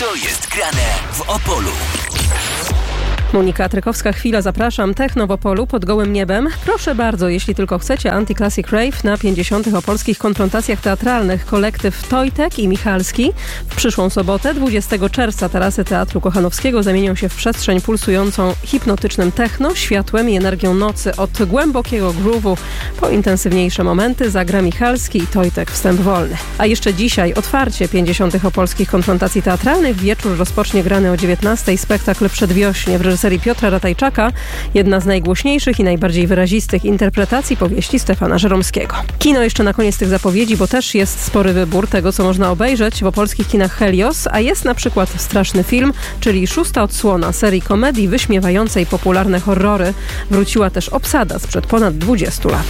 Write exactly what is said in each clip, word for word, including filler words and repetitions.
Co jest grane w Opolu? Monika Trykowska, chwila, zapraszam. Techno w Opolu pod gołym niebem. Proszę bardzo, jeśli tylko chcecie, Anti-Classic Rave na pięćdziesiątych opolskich konfrontacjach teatralnych. Kolektyw Tojtek i Michalski. W przyszłą sobotę, dwudziestego czerwca, tarasy Teatru Kochanowskiego zamienią się w przestrzeń pulsującą hipnotycznym techno, światłem i energią nocy. Od głębokiego groove'u po intensywniejsze momenty zagra Michalski i Tojtek. Wstęp wolny. A jeszcze dzisiaj otwarcie pięćdziesiątych opolskich konfrontacji teatralnych. Wieczór rozpocznie grany o dziewiętnastej spektakl Przedwiośnie w reżyserii Piotra Ratajczaka, jedna z najgłośniejszych i najbardziej wyrazistych interpretacji powieści Stefana Żeromskiego. Kino jeszcze na koniec tych zapowiedzi, bo też jest spory wybór tego, co można obejrzeć w opolskich kinach Helios, a jest na przykład Straszny Film, czyli szósta odsłona serii komedii wyśmiewającej popularne horrory. Wróciła też Obsada sprzed ponad dwudziestu lat.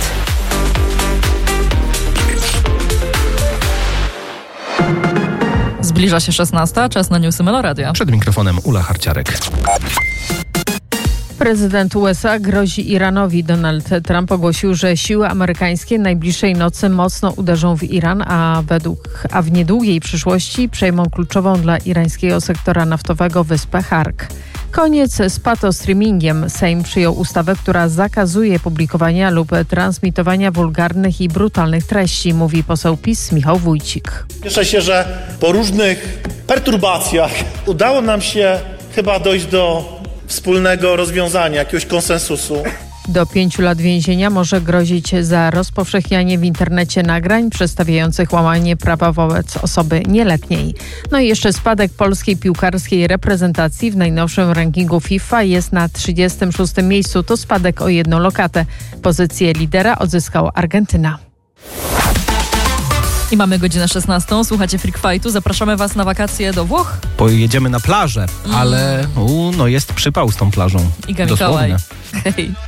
Zbliża się szesnasta, czas na newsy Meloradia. Przed mikrofonem Ula Harciarek. Prezydent U S A grozi Iranowi. Donald Trump ogłosił, że siły amerykańskie najbliższej nocy mocno uderzą w Iran, a według, a w niedługiej przyszłości przejmą kluczową dla irańskiego sektora naftowego wyspę Hark. Koniec z patostreamingiem. Sejm przyjął ustawę, która zakazuje publikowania lub transmitowania wulgarnych i brutalnych treści, mówi poseł PiS Michał Wójcik. Cieszę się, że po różnych perturbacjach udało nam się chyba dojść do wspólnego rozwiązania, jakiegoś konsensusu. Do pięciu lat więzienia może grozić za rozpowszechnianie w internecie nagrań przedstawiających łamanie prawa wobec osoby nieletniej. No i jeszcze spadek polskiej piłkarskiej reprezentacji w najnowszym rankingu FIFA jest na trzydziestym szóstym miejscu. To spadek o jedną lokatę. Pozycję lidera odzyskała Argentyna. I mamy godzinę szesnastą. Słuchacie Freak Fightu. Zapraszamy Was na wakacje do Włoch. Pojedziemy na plażę, ale u, no jest przypał z tą plażą. Iga Mikołaj. Hej.